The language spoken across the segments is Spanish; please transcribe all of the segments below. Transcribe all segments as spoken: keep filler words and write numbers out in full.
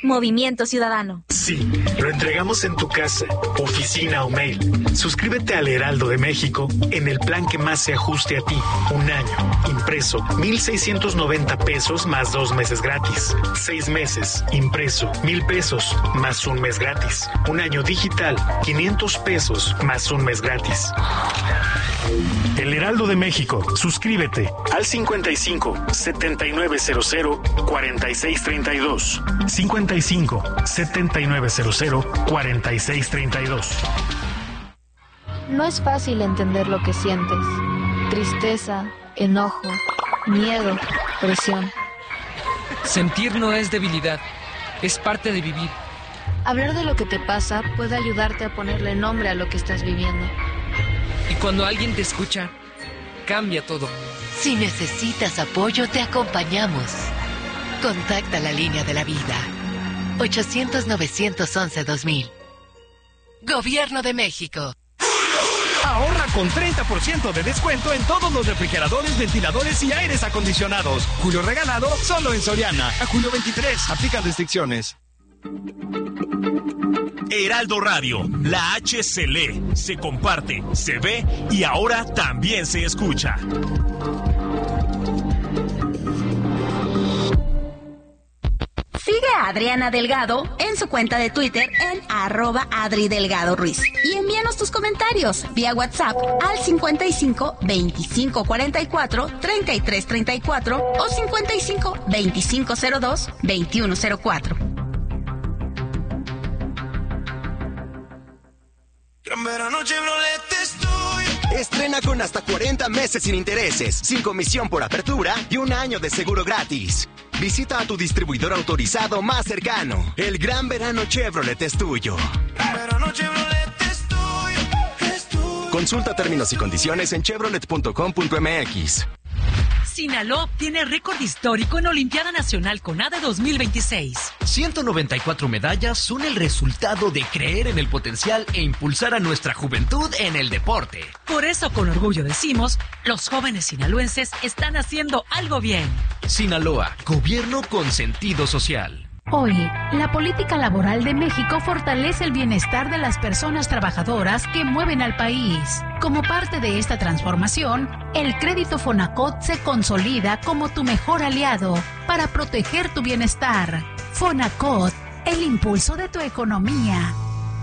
Movimiento Ciudadano. Sí, lo entregamos en tu casa, oficina o mail. Suscríbete al Heraldo de México en el plan que más se ajuste a ti. Un año, impreso, mil seiscientos noventa pesos más dos meses gratis. Seis meses, impreso, mil pesos más un mes gratis. Un año digital, quinientos pesos más un mes gratis. El Heraldo de México. Suscríbete al cincuenta y cinco, setenta y nueve cero cero, cuarenta y seis treinta y dos. cincuenta y cinco, setenta y nueve cero cero, cuarenta y seis treinta y dos. No es fácil entender lo que sientes. Tristeza, enojo, miedo, presión. Sentir no es debilidad, es parte de vivir. Hablar de lo que te pasa puede ayudarte a ponerle nombre a lo que estás viviendo. Y cuando alguien te escucha, cambia todo. Si necesitas apoyo, te acompañamos. Contacta la línea de la vida. ochocientos, novecientos once, dos mil. Gobierno de México. Ahorra con treinta por ciento de descuento en todos los refrigeradores, ventiladores y aires acondicionados. Julio regalado solo en Soriana. A julio veintitrés. Aplican restricciones. Heraldo Radio, la H se lee, se comparte, se ve y ahora también se escucha. Sigue a Adriana Delgado en su cuenta de Twitter en arroba Adri Delgado Ruiz. Y envíanos tus comentarios vía WhatsApp al cincuenta y cinco, veinticinco cuarenta y cuatro, treinta y tres treinta y cuatro o cincuenta y cinco, veinticinco cero dos, veintiuno cero cuatro. Gran verano Chevrolet estoy. Estrena con hasta cuarenta meses sin intereses, sin comisión por apertura y un año de seguro gratis. Visita a tu distribuidor autorizado más cercano. El Gran Verano Chevrolet es tuyo. Gran verano Chevrolet estoy. Estoy. Consulta términos y condiciones en chevrolet punto com punto m x. Sinaloa obtiene récord histórico en Olimpiada Nacional CONADE dos mil veintiséis. ciento noventa y cuatro medallas son el resultado de creer en el potencial e impulsar a nuestra juventud en el deporte. Por eso, con orgullo decimos, los jóvenes sinaloenses están haciendo algo bien. Sinaloa, gobierno con sentido social. Hoy, la política laboral de México fortalece el bienestar de las personas trabajadoras que mueven al país. Como parte de esta transformación, el crédito Fonacot se consolida como tu mejor aliado para proteger tu bienestar. Fonacot, el impulso de tu economía.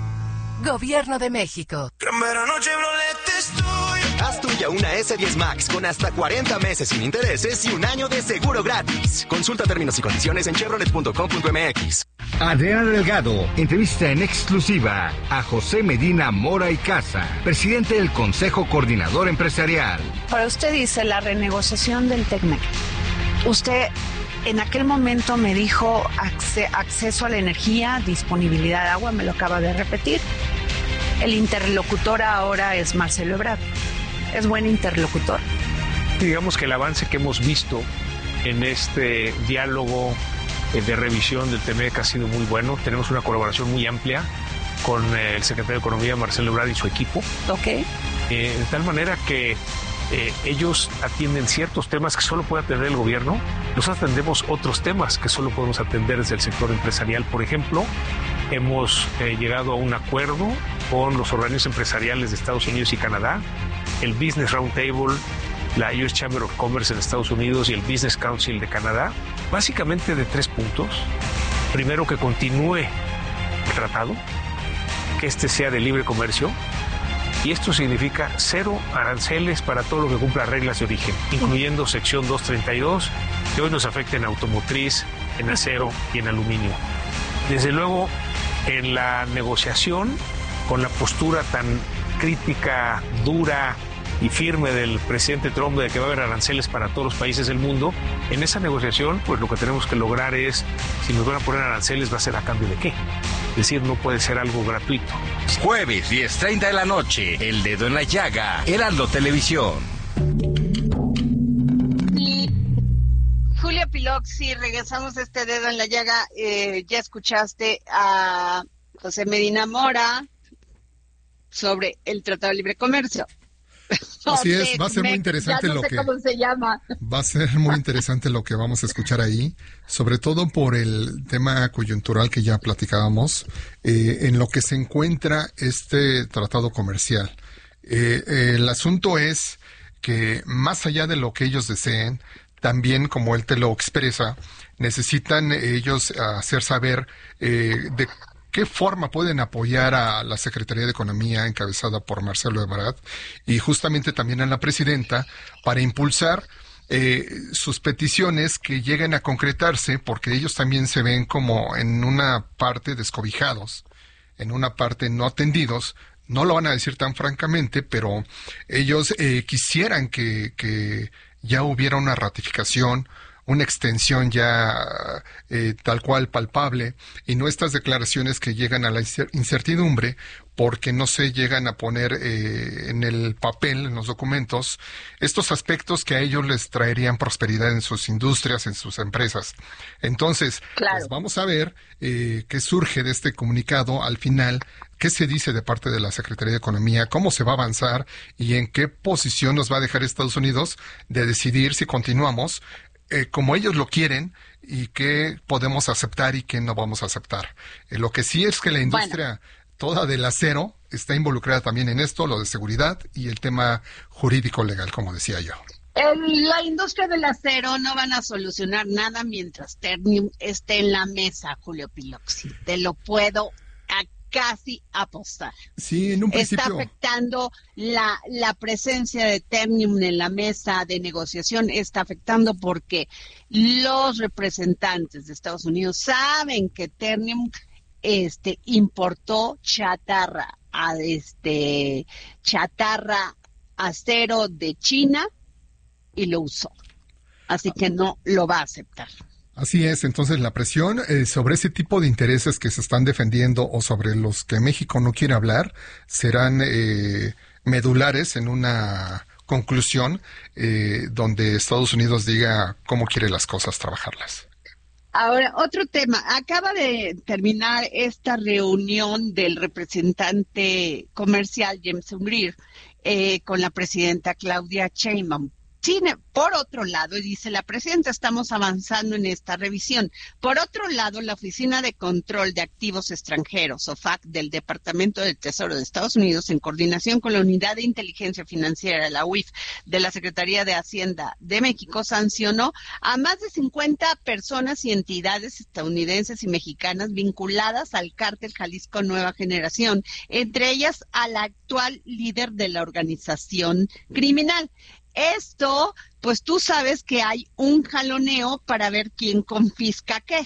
Gobierno de México. Gran verano Chevrolet estoy. Haz tuya una ese diez Max con hasta cuarenta meses sin intereses y un año de seguro gratis. Consulta términos y condiciones en chevrolet punto com punto m x. Adriana Delgado entrevista en exclusiva a José Medina Mora y Casa, presidente del Consejo Coordinador Empresarial. Para usted dice la renegociación del TECMEC. Usted en aquel momento me dijo acce- acceso a la energía, disponibilidad de agua, me lo acaba de repetir. El interlocutor ahora es Marcelo Ebrard. ¿Es buen interlocutor? Digamos que el avance que hemos visto en este diálogo de revisión del TEMEC ha sido muy bueno. Tenemos una colaboración muy amplia con el secretario de Economía, Marcelo Ebrard, y su equipo. Ok. Eh, de tal manera que eh, ellos atienden ciertos temas que solo puede atender el gobierno. Nosotros atendemos otros temas que solo podemos atender desde el sector empresarial. Por ejemplo, hemos eh, llegado a un acuerdo con los organismos empresariales de Estados Unidos y Canadá, el Business Roundtable, la U S Chamber of Commerce en Estados Unidos y el Business Council de Canadá, básicamente de tres puntos. Primero, que continúe el tratado, que este sea de libre comercio, y esto significa cero aranceles para todo lo que cumpla reglas de origen, incluyendo sección doscientos treinta y dos, que hoy nos afecta en automotriz, en acero y en aluminio. Desde luego, en la negociación, con la postura tan crítica, dura y firme del presidente Trump de que va a haber aranceles para todos los países del mundo, en esa negociación, pues lo que tenemos que lograr es, si nos van a poner aranceles, va a ser a cambio de qué. Es decir, no puede ser algo gratuito. Jueves, diez treinta de la noche, El Dedo en la Llaga, Heraldo Televisión. Julia Piloxi, regresamos a este Dedo en la Llaga. Eh, ya escuchaste a José Medina Mora sobre el Tratado de Libre Comercio. Así es, va a ser muy interesante ya no lo sé que cómo se llama. va a ser muy interesante lo que vamos a escuchar ahí, sobre todo por el tema coyuntural que ya platicábamos, eh, en lo que se encuentra este tratado comercial. Eh, eh, el asunto es que más allá de lo que ellos deseen, también como él te lo expresa, necesitan ellos hacer saber eh, de qué forma pueden apoyar a la Secretaría de Economía encabezada por Marcelo Ebrard y justamente también a la presidenta para impulsar eh, sus peticiones que lleguen a concretarse, porque ellos también se ven como en una parte descobijados, en una parte no atendidos. No lo van a decir tan francamente, pero ellos eh, quisieran que, que ya hubiera una ratificación, una extensión ya eh, tal cual palpable, y no estas declaraciones que llegan a la incertidumbre porque no se llegan a poner eh, en el papel, en los documentos, estos aspectos que a ellos les traerían prosperidad en sus industrias, en sus empresas. Entonces, claro, pues vamos a ver eh, qué surge de este comunicado al final, qué se dice de parte de la Secretaría de Economía, cómo se va a avanzar y en qué posición nos va a dejar Estados Unidos de decidir si continuamos Eh, como ellos lo quieren y qué podemos aceptar y qué no vamos a aceptar. Eh, lo que sí es que la industria bueno. toda del acero está involucrada también en esto, lo de seguridad y el tema jurídico legal, como decía yo. El, la industria del acero no van a solucionar nada mientras Ternium esté en la mesa, Julio Piloxi. Te lo puedo casi apostar. Sí, en un principio. Está afectando la, la presencia de Ternium en la mesa de negociación, está afectando porque los representantes de Estados Unidos saben que Ternium este, importó chatarra, a este, chatarra acero de China y lo usó. Así que no lo va a aceptar. Así es, entonces la presión eh, sobre ese tipo de intereses que se están defendiendo o sobre los que México no quiere hablar serán eh, medulares en una conclusión eh, donde Estados Unidos diga cómo quiere las cosas trabajarlas. Ahora, otro tema. Acaba de terminar esta reunión del representante comercial James Greer eh, con la presidenta Claudia Sheinbaum. Sí, por otro lado, dice la presidenta, estamos avanzando en esta revisión. Por otro lado, la Oficina de Control de Activos Extranjeros, O F A C, del Departamento del Tesoro de Estados Unidos, en coordinación con la Unidad de Inteligencia Financiera, la U I F, de la Secretaría de Hacienda de México, sancionó a más de cincuenta personas y entidades estadounidenses y mexicanas vinculadas al cártel Jalisco Nueva Generación, entre ellas al actual líder de la organización criminal. Esto, pues tú sabes que hay un jaloneo para ver quién confisca qué.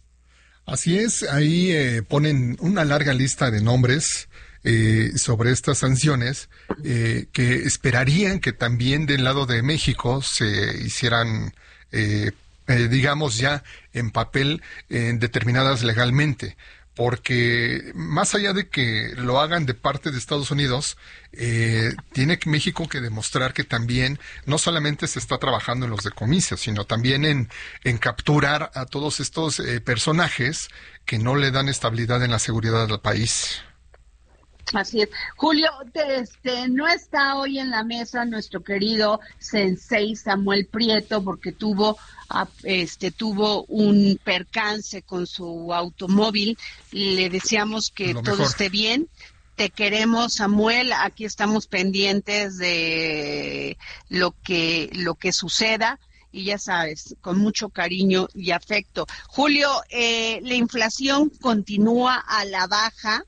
Así es, ahí eh, ponen una larga lista de nombres eh, sobre estas sanciones eh, que esperarían que también del lado de México se hicieran, eh, eh, digamos ya en papel, eh, determinadas legalmente. Porque más allá de que lo hagan de parte de Estados Unidos, eh, tiene que México que demostrar que también no solamente se está trabajando en los decomisos, sino también en, en capturar a todos estos eh, personajes que no le dan estabilidad en la seguridad del país. Así es. Julio, este, no está hoy en la mesa nuestro querido sensei Samuel Prieto porque tuvo este tuvo un percance con su automóvil. Le deseamos que todo mejor. esté bien. Te queremos, Samuel. Aquí estamos pendientes de lo que lo que suceda. Y ya sabes, con mucho cariño y afecto. Julio, eh, la inflación continúa a la baja.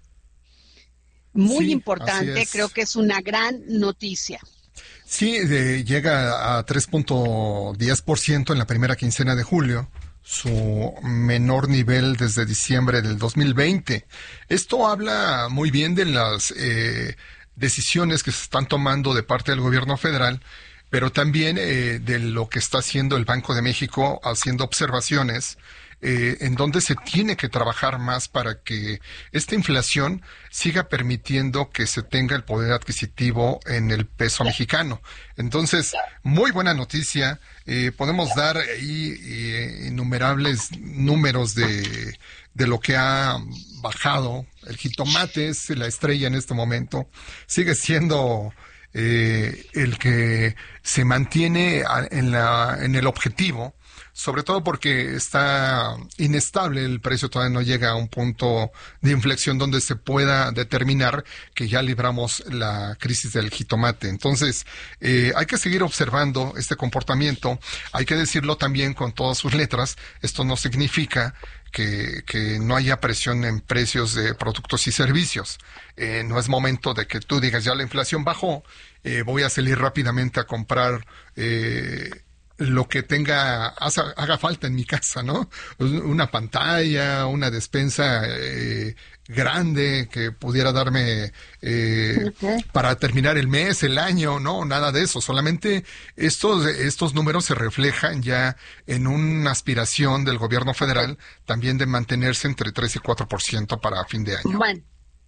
Muy sí, importante, creo que es una gran noticia. Sí, de, llega a tres punto diez por ciento en la primera quincena de julio, su menor nivel desde diciembre del dos mil veinte. Esto habla muy bien de las eh, decisiones que se están tomando de parte del gobierno federal, pero también eh, de lo que está haciendo el Banco de México, haciendo observaciones Eh, en donde se tiene que trabajar más para que esta inflación siga permitiendo que se tenga el poder adquisitivo en el peso mexicano. Entonces, muy buena noticia. Eh, podemos dar ahí eh, innumerables números de, de lo que ha bajado. El jitomate es la estrella en este momento. Sigue siendo eh, el que se mantiene en, la, en el objetivo, sobre todo porque está inestable, el precio todavía no llega a un punto de inflexión donde se pueda determinar que ya libramos la crisis del jitomate. Entonces, eh, hay que seguir observando este comportamiento, hay que decirlo también con todas sus letras. Esto no significa que, que no haya presión en precios de productos y servicios. Eh, no es momento de que tú digas, ya la inflación bajó, eh, voy a salir rápidamente a comprar eh, lo que tenga, haga, haga falta en mi casa, ¿no? Una pantalla, una despensa eh, grande que pudiera darme eh, okay. para terminar el mes, el año, no, nada de eso. Solamente estos, estos números se reflejan ya en una aspiración del gobierno federal también de mantenerse entre tres y cuatro por ciento para fin de año. Bueno.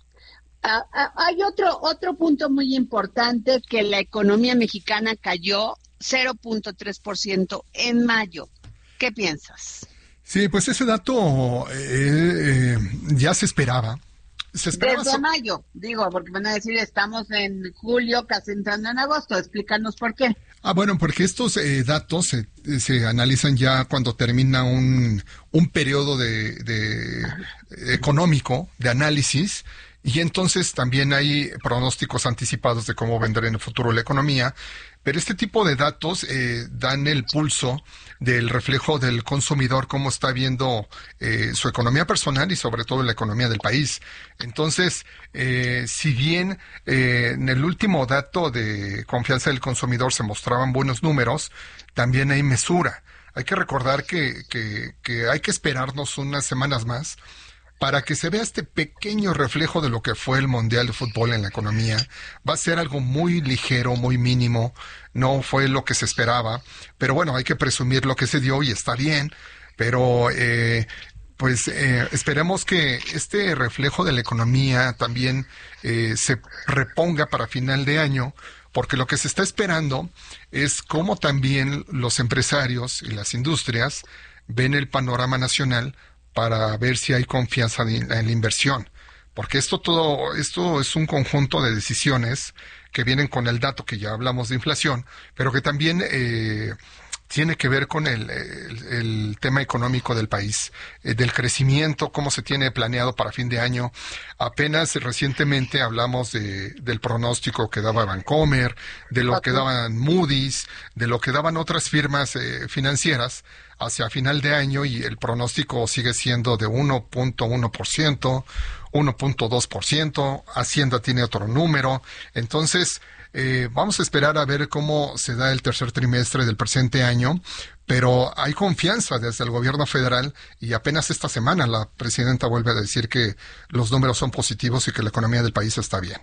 Uh, uh, hay otro otro punto muy importante, que la economía mexicana cayó cero punto tres por ciento en mayo. ¿Qué piensas? Sí, pues ese dato eh, eh, ya se esperaba. Se esperaba Desde so- mayo, digo, porque van a decir, estamos en julio, casi entrando en agosto. Explícanos por qué. Ah, bueno, porque estos eh, datos se, se analizan ya cuando termina un, un periodo de, de económico de análisis. Y entonces también hay pronósticos anticipados de cómo vendrá en el futuro la economía, pero este tipo de datos eh, dan el pulso del reflejo del consumidor, cómo está viendo eh, su economía personal y sobre todo la economía del país. Entonces, eh, si bien eh, en el último dato de confianza del consumidor se mostraban buenos números, también hay mesura. Hay que recordar que, que, que hay que esperarnos unas semanas más para que se vea este pequeño reflejo de lo que fue el Mundial de Fútbol en la economía. Va a ser algo muy ligero, muy mínimo, no fue lo que se esperaba, pero bueno, hay que presumir lo que se dio y está bien, pero eh, pues eh, esperemos que este reflejo de la economía también eh, se reponga para final de año, porque lo que se está esperando es cómo también los empresarios y las industrias ven el panorama nacional para ver si hay confianza en la inversión, porque esto todo, esto es un conjunto de decisiones que vienen con el dato que ya hablamos de inflación, pero que también eh, tiene que ver con el, el, el tema económico del país, eh, del crecimiento, cómo se tiene planeado para fin de año. Apenas recientemente hablamos de, del pronóstico que daba Bancomer, de lo que daban Moody's, de lo que daban otras firmas eh, financieras hacia final de año, y el pronóstico sigue siendo de uno punto uno por ciento, uno punto dos por ciento, Hacienda tiene otro número. Entonces, eh, vamos a esperar a ver cómo se da el tercer trimestre del presente año, pero hay confianza desde el gobierno federal, y apenas esta semana la presidenta vuelve a decir que los números son positivos y que la economía del país está bien.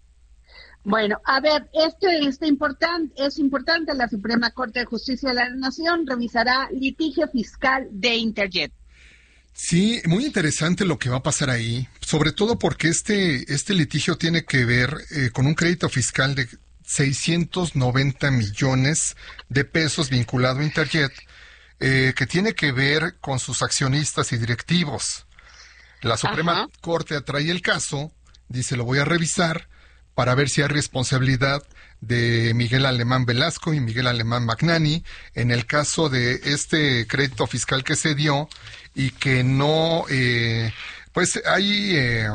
Bueno, a ver, esto es importante, es importante, la Suprema Corte de Justicia de la Nación revisará litigio fiscal de Interjet. Sí, muy interesante lo que va a pasar ahí, sobre todo porque este, este litigio tiene que ver eh, con un crédito fiscal de seiscientos noventa millones de pesos vinculado a Interjet, eh, que tiene que ver con sus accionistas y directivos. La Suprema Ajá. Corte atrae el caso, dice, lo voy a revisar para ver si hay responsabilidad de Miguel Alemán Velasco y Miguel Alemán Magnani en el caso de este crédito fiscal que se dio, y que no, eh, pues hay eh,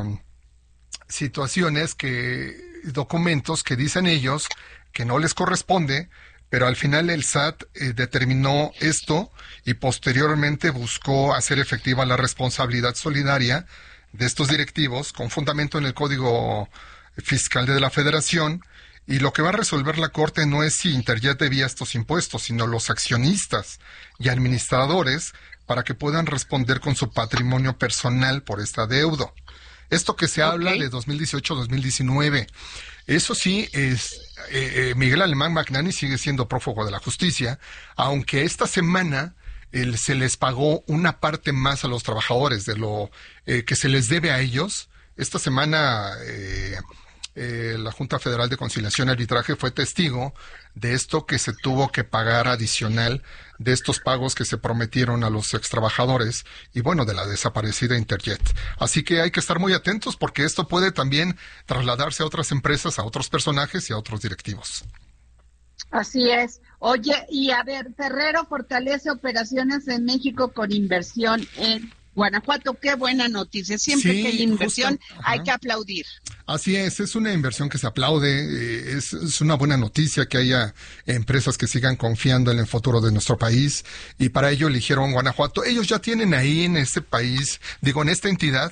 situaciones que, documentos que dicen ellos que no les corresponde, pero al final el S A T eh, determinó esto y posteriormente buscó hacer efectiva la responsabilidad solidaria de estos directivos con fundamento en el Código Fiscal de la Federación, y lo que va a resolver la Corte no es si Interjet debía estos impuestos, sino los accionistas y administradores, para que puedan responder con su patrimonio personal por esta deuda. Esto que se okay. habla de dos mil dieciocho a dos mil diecinueve, eso sí, es eh, Miguel Alemán Magnani sigue siendo prófugo de la justicia, aunque esta semana el, se les pagó una parte más a los trabajadores de lo eh, que se les debe a ellos. Esta semana... Eh, eh, la Junta Federal de Conciliación y Arbitraje fue testigo de esto que se tuvo que pagar adicional de estos pagos que se prometieron a los extrabajadores y bueno, de la desaparecida Interjet. Así que hay que estar muy atentos porque esto puede también trasladarse a otras empresas, a otros personajes y a otros directivos. Así es. Oye, y a ver, Ferrero fortalece operaciones en México con inversión en Guanajuato. Qué buena noticia. Siempre sí, que hay inversión justo, hay que aplaudir. Así es, es una inversión que se aplaude. Es, es una buena noticia que haya empresas que sigan confiando en el futuro de nuestro país y para ello eligieron Guanajuato. Ellos ya tienen ahí en este país, digo, en esta entidad,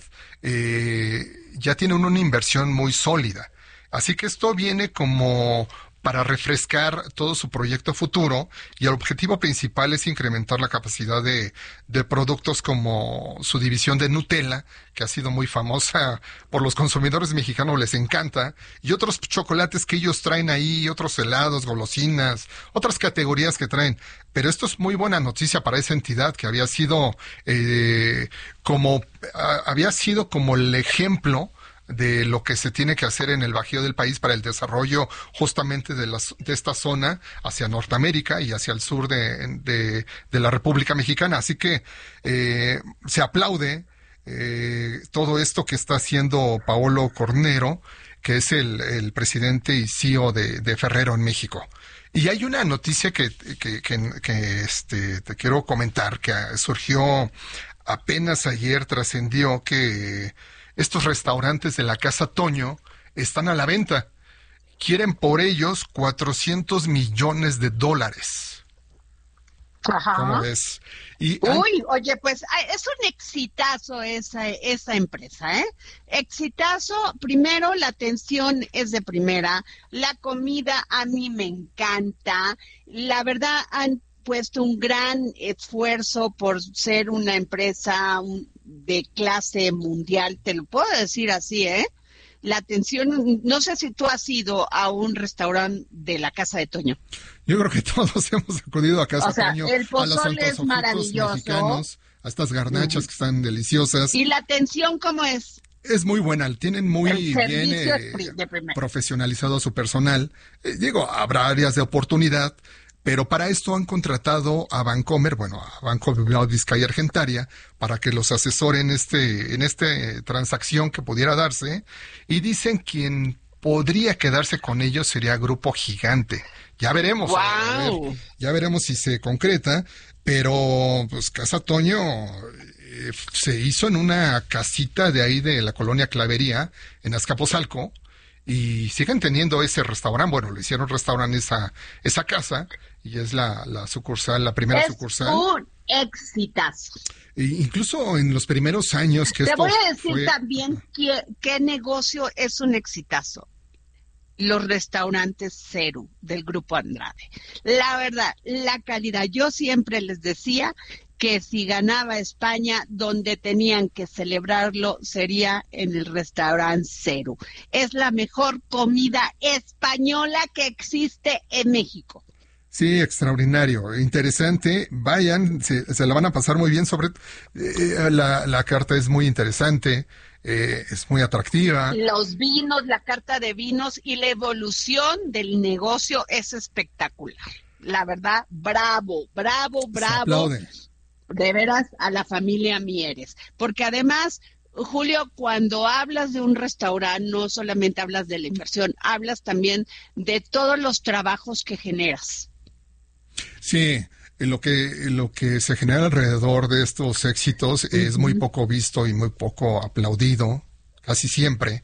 eh, ya tienen una inversión muy sólida. Así que esto viene como para refrescar todo su proyecto futuro y el objetivo principal es incrementar la capacidad de, de productos como su división de Nutella, que ha sido muy famosa por los consumidores mexicanos, les encanta, y otros chocolates que ellos traen ahí, otros helados, golosinas, otras categorías que traen. Pero esto es muy buena noticia para esa entidad que había sido eh, como a, había sido como el ejemplo de lo que se tiene que hacer en el bajío del país para el desarrollo justamente de, las, de esta zona hacia Norteamérica y hacia el sur de, de, de la República Mexicana. Así que eh, se aplaude eh, todo esto que está haciendo Paolo Cornero, que es el, el presidente y C E O de, de Ferrero en México. Y hay una noticia que, que, que, que este, te quiero comentar, que surgió apenas ayer, trascendió que estos restaurantes de la Casa Toño están a la venta. Quieren por ellos cuatrocientos millones de dólares. Ajá. ¿Cómo ves? Y Uy, oye, pues es un exitazo esa, esa empresa, ¿eh? Exitazo, primero la atención es de primera, la comida a mí me encanta, la verdad han puesto un gran esfuerzo por ser una empresa de clase mundial, te lo puedo decir así, ¿eh? La atención, no sé si tú has ido a un restaurante de la Casa de Toño. Yo creo que todos hemos acudido a Casa o sea, Toño, el a los pozole es maravilloso, mexicanos, a estas garnachas uh-huh. que están deliciosas. ¿Y la atención cómo es? Es muy buena, tienen muy bien eh, profesionalizado a su personal. Eh, digo, habrá áreas de oportunidad, pero para esto han contratado a Bancomer, bueno, a Banco Bilbao Vizcaya Argentaria, para que los asesoren este, en esta transacción que pudiera darse, y dicen quien podría quedarse con ellos sería Grupo Gigante. Ya veremos, wow. a ver, ya veremos si se concreta, pero pues Casa Toño eh, se hizo en una casita de ahí de la colonia Clavería, en Azcapotzalco, y siguen teniendo ese restaurante. Bueno, le hicieron restaurante esa esa casa y es la, la sucursal, la primera es sucursal. Un exitazo. E incluso en los primeros años que Te esto voy a decir fue... también que, qué negocio es un exitazo. Los restaurantes Cero del Grupo Andrade. La verdad, la calidad. Yo siempre les decía que si ganaba España, donde tenían que celebrarlo sería en el restaurante Cero. Es la mejor comida española que existe en México. Sí, extraordinario, interesante. Vayan, se, se la van a pasar muy bien. Sobre eh, la, la carta es muy interesante, eh, es muy atractiva. Los vinos, la carta de vinos y la evolución del negocio es espectacular. La verdad, bravo, bravo, bravo. Se aplaude. De veras a la familia Mieres, porque además, Julio, cuando hablas de un restaurante, no solamente hablas de la inversión, hablas también de todos los trabajos que generas. Sí, lo que lo que se genera alrededor de estos éxitos uh-huh. es muy poco visto y muy poco aplaudido, casi siempre,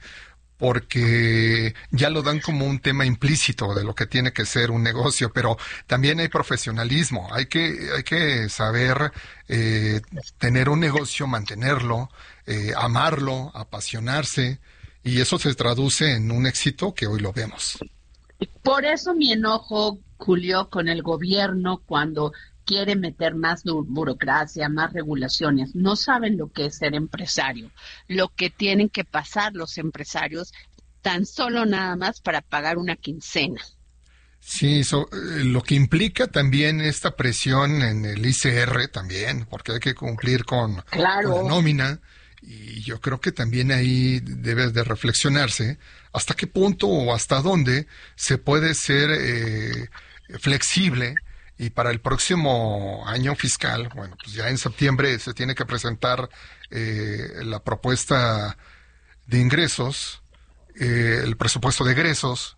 porque ya lo dan como un tema implícito de lo que tiene que ser un negocio, pero también hay profesionalismo, hay que hay que saber eh, tener un negocio, mantenerlo, eh, amarlo, apasionarse, y eso se traduce en un éxito que hoy lo vemos. Por eso mi enojo, Julio, con el gobierno cuando quiere meter más burocracia, más regulaciones. No saben lo que es ser empresario, lo que tienen que pasar los empresarios tan solo nada más para pagar una quincena. Sí, so, eh, lo que implica también esta presión en el I C R también, porque hay que cumplir con, claro. con la nómina. Y yo creo que también ahí debe de reflexionarse hasta qué punto o hasta dónde se puede ser eh, flexible. Y para el próximo año fiscal, bueno, pues ya en septiembre se tiene que presentar eh, la propuesta de ingresos, eh, el presupuesto de egresos,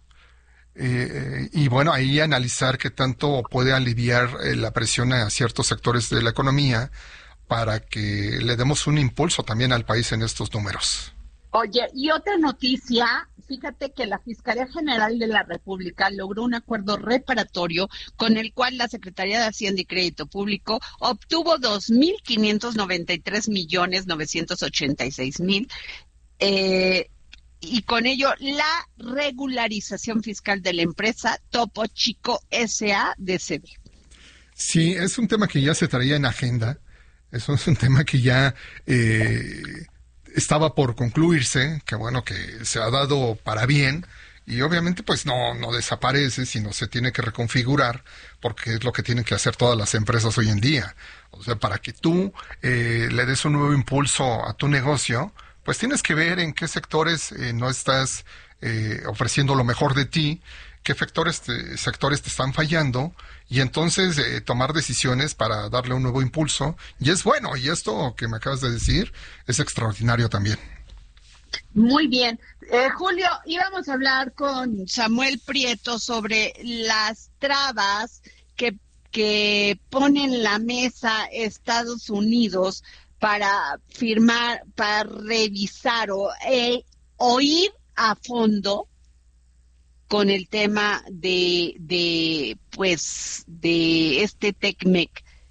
eh, y bueno, ahí analizar qué tanto puede aliviar eh, la presión a ciertos sectores de la economía para que le demos un impulso también al país en estos números. Oye, y otra noticia, fíjate que la Fiscalía General de la República logró un acuerdo reparatorio con el cual la Secretaría de Hacienda y Crédito Público obtuvo dos mil quinientos noventa y tres millones novecientos ochenta y seis mil eh, y con ello la regularización fiscal de la empresa Topo Chico S A de C B. Sí, es un tema que ya se traía en agenda, eso es un tema que ya... Eh, estaba por concluirse, que bueno, que se ha dado para bien, y obviamente pues no, no desaparece, sino se tiene que reconfigurar, porque es lo que tienen que hacer todas las empresas hoy en día. O sea, para que tú eh, le des un nuevo impulso a tu negocio, pues tienes que ver en qué sectores eh, no estás eh, ofreciendo lo mejor de ti, qué sectores te, sectores te están fallando, y entonces eh, tomar decisiones para darle un nuevo impulso. Y es bueno, y esto que me acabas de decir es extraordinario también. Muy bien. Eh, Julio, íbamos a hablar con Samuel Prieto sobre las trabas que, que pone en la mesa Estados Unidos para firmar, para revisar o eh, oír a fondo con el tema de, de pues, de este TECMEC.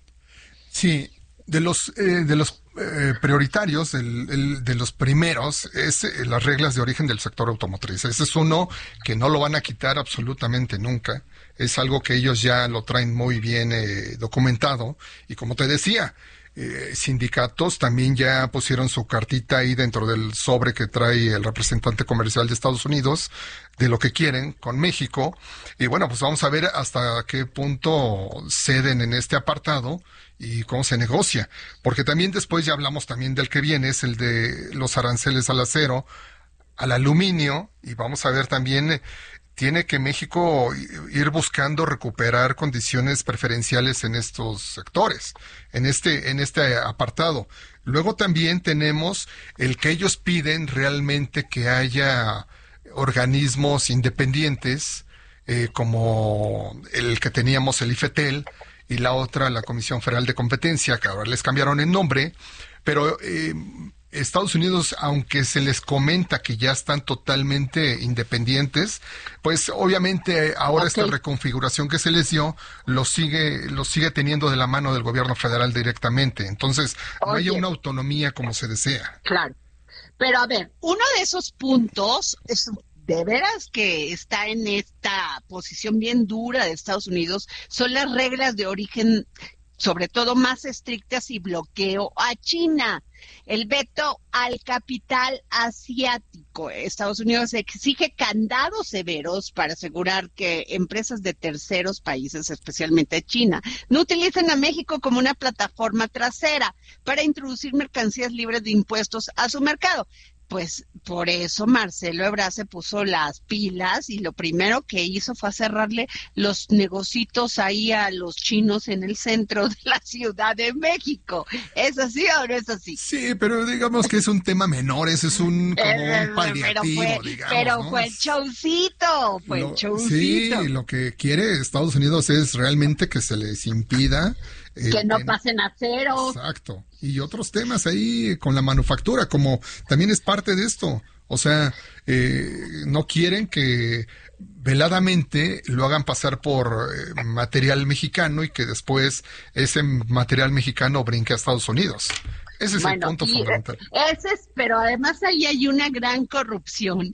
Sí, de los, eh, de los eh, prioritarios, el, el, de los primeros, es eh, las reglas de origen del sector automotriz. Ese es uno que no lo van a quitar absolutamente nunca. Es algo que ellos ya lo traen muy bien eh, documentado. Y como te decía, Eh, sindicatos también ya pusieron su cartita ahí dentro del sobre que trae el representante comercial de Estados Unidos de lo que quieren con México, y bueno, pues vamos a ver hasta qué punto ceden en este apartado y cómo se negocia, porque también después ya hablamos también del que viene, es el de los aranceles al acero, al aluminio, y vamos a ver también tiene que México ir buscando recuperar condiciones preferenciales en estos sectores, en este, en este apartado. Luego también tenemos el que ellos piden realmente que haya organismos independientes, eh, como el que teníamos el IFETEL, y la otra, la Comisión Federal de Competencia, que ahora les cambiaron el nombre, pero eh, Estados Unidos, aunque se les comenta que ya están totalmente independientes, pues obviamente ahora okay. esta reconfiguración que se les dio lo sigue, lo sigue teniendo de la mano del gobierno federal directamente. Entonces, Oye. no hay una autonomía como se desea. Claro. Pero a ver, uno de esos puntos es de veras que está en esta posición bien dura de Estados Unidos, son las reglas de origen, sobre todo más estrictas, y bloqueo a China. El veto al capital asiático. Estados Unidos exige candados severos para asegurar que empresas de terceros países, especialmente China, no utilicen a México como una plataforma trasera para introducir mercancías libres de impuestos a su mercado. Pues por eso Marcelo Ebrard se puso las pilas y lo primero que hizo fue cerrarle los negocitos ahí a los chinos en el centro de la Ciudad de México. ¿Es así o no es así? Sí, pero digamos que es un tema menor, ese es un, como eh, un paliativo, pero fue, digamos. Pero ¿no? fue el showcito, fue lo, el showcito. Sí, lo que quiere Estados Unidos es realmente que se les impida Eh, que no pasen a cero. Exacto. Y otros temas ahí con la manufactura, como también es parte de esto. O sea, eh, no quieren que veladamente lo hagan pasar por eh, material mexicano y que después ese material mexicano brinque a Estados Unidos. Ese es bueno, el punto fundamental. Ese es, pero además ahí hay una gran corrupción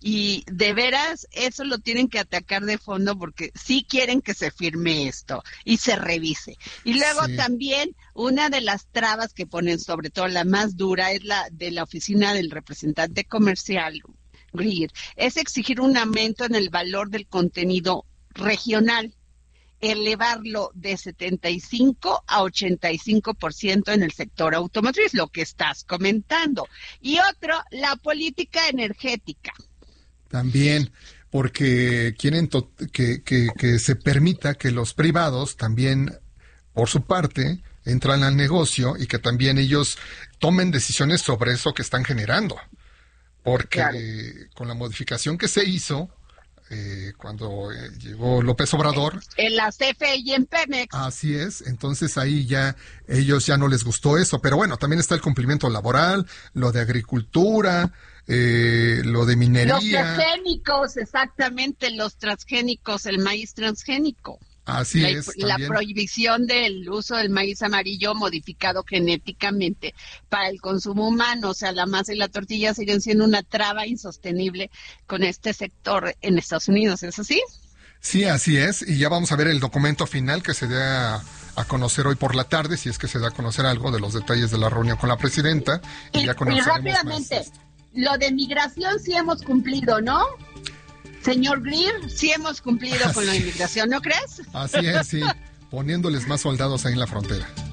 y de veras eso lo tienen que atacar de fondo porque sí quieren que se firme esto y se revise. Y luego sí. también una de las trabas que ponen, sobre todo la más dura, es la de la oficina del representante comercial, Greer, es exigir un aumento en el valor del contenido regional. elevarlo de setenta y cinco a ochenta y cinco por ciento en el sector automotriz, lo que estás comentando. Y otro, la política energética. También, porque quieren to- que, que, que se permita que los privados también, por su parte, entran al negocio y que también ellos tomen decisiones sobre eso que están generando. Porque claro, con la modificación que se hizo, Eh, cuando eh, llegó López Obrador. En la C F E y en Pemex. Así es, entonces ahí ya, ellos ya no les gustó eso, pero bueno, también está el cumplimiento laboral, lo de agricultura, eh, lo de minería. Los transgénicos, exactamente, los transgénicos, el maíz transgénico. Así la, es. La también. prohibición del uso del maíz amarillo modificado genéticamente para el consumo humano, o sea, la masa y la tortilla siguen siendo una traba insostenible con este sector en Estados Unidos, ¿es así? Sí, así es, y ya vamos a ver el documento final que se dé a, a conocer hoy por la tarde, si es que se da a conocer algo de los detalles de la reunión con la presidenta. Y, y ya conoceremos y rápidamente, más. Lo de migración sí hemos cumplido, ¿no? Señor Greer, sí hemos cumplido con la inmigración, ¿no crees? Así es, sí, poniéndoles más soldados ahí en la frontera.